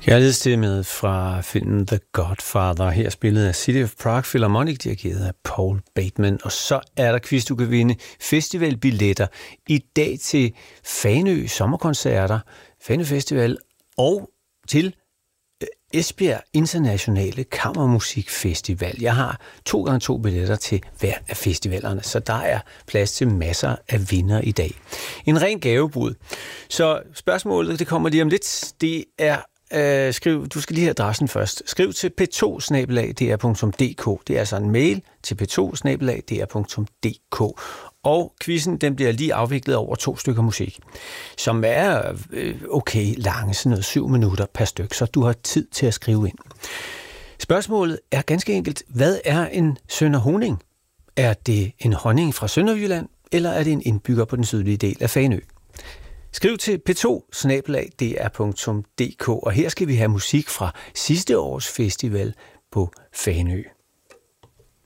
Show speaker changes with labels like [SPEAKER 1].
[SPEAKER 1] Kærlighedsstemmet fra filmen The Godfather, her spillet af City of Prague Philharmonic, dirigeret af Paul Bateman. Og så er der quiz, du kan vinde festivalbilletter i dag til Fanø Sommerkoncerter, Fanø Festival og til Esbjerg Internationale Kammermusikfestival. Jeg har 2x2 billetter til hver af festivalerne, så der er plads til masser af vinder i dag. En ren gavebud. Så spørgsmålet, det kommer lige om lidt, det er du skal lige have adressen først. Skriv til p2@dr.dk. Det er altså en mail til p2@dr.dk. Og quizzen, den bliver lige afviklet over 2 stykker musik, som er okay lange, sådan noget 7 minutter per styk, så du har tid til at skrive ind. Spørgsmålet er ganske enkelt, hvad er en sønderhoning? Er det en honning fra Sønderjylland, eller er det en indbygger på den sydlige del af Fanø? Skriv til p2@dr.dk, og her skal vi have musik fra sidste års festival på Fanø.